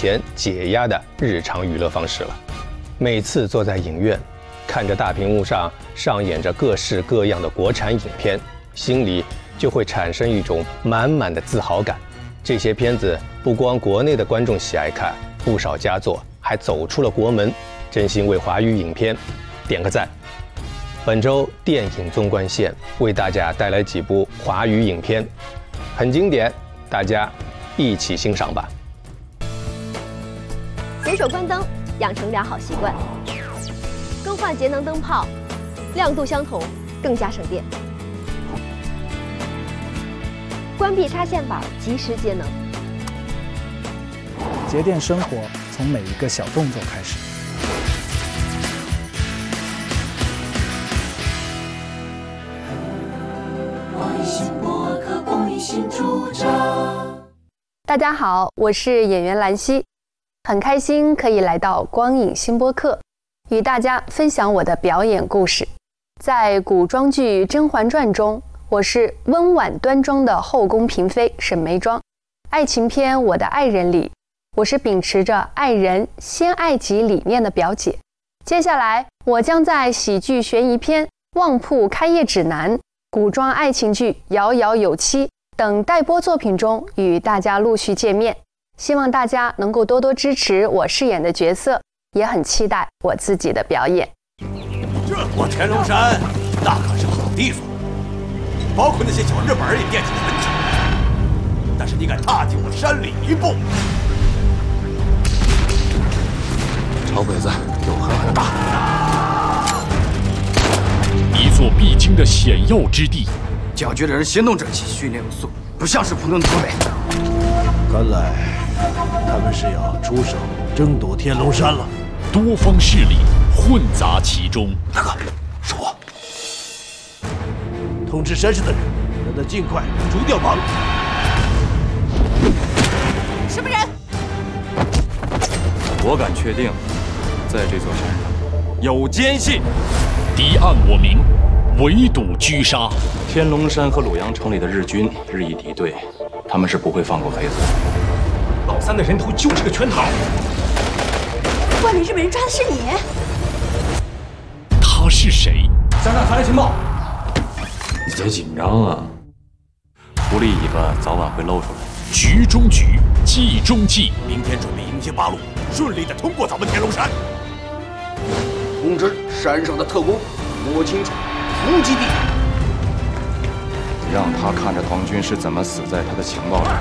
闲解压的日常娱乐方式了。每次坐在影院，看着大屏幕上上演着各式各样的国产影片，心里就会产生一种满满的自豪感。这些片子不光国内的观众喜爱看，不少佳作还走出了国门，真心为华语影片点个赞。本周电影纵贯线为大家带来几部华语影片，很经典，大家一起欣赏吧。 随手关灯，养成良好习惯。更换节能灯泡，亮度相同，更加省电。关闭插线板，及时节能。 节电生活从每一个小动作开始。 大家好，我是演员兰溪，很开心可以来到光影新播客，与大家分享我的表演故事。在古装剧《甄嬛传》中，我是温婉端庄的后宫嫔妃沈眉庄；爱情片《我的爱人》里，我是秉持着爱人先爱己理念的表姐。接下来，我将在喜剧悬疑片《旺铺开业指南》、古装爱情剧《遥遥有期》等待播作品中与大家陆续见面，希望大家能够多多支持我饰演的角色，也很期待我自己的表演。 我天龙山那可是好地方，包括那些小日本也惦记了很久。但是你敢踏进我山里一步， 朝鬼子又狠狠地打。 一座必经的险要之地。 蒋局的人行动整齐，训练有素，不像是普通的土匪。 看来他们是要出手争夺天龙山了。 多方势力混杂其中。 大哥，是我。 通知山上的人，让他尽快除掉八路。 什么人？ 我敢确定，在这座山上有奸细。 敌暗我明，围堵狙杀。 天龙山和鲁阳城里的日军日益敌对，他们是不会放过黑子的。 老三的人头就是个圈套。 外面日本人抓的是你？ 他是谁？ 向上传来情报。你别紧张啊，狐狸尾巴早晚会露出来。 局中局，计中计。 明天准备迎接八路，顺利的通过咱们天龙山。 通知山上的特工，摸清楚伏击地点。 让他看着唐军是怎么死在他的情报上。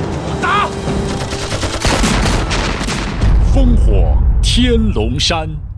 打！ 烽火天龙山。